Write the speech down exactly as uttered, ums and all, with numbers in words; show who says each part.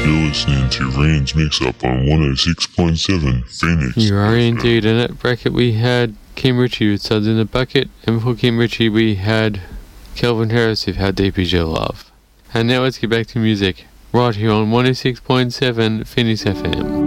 Speaker 1: You're listening to Rand's Mix-Up on one oh six point seven Phoenix.
Speaker 2: You are indeed. In that bracket we had Kim Ritchie with Suds in the Bucket, and before Kim Ritchie we had Calvin Harris with How Deep Is Your Love. And now let's get back to music, right here on one oh six point seven Phoenix F M.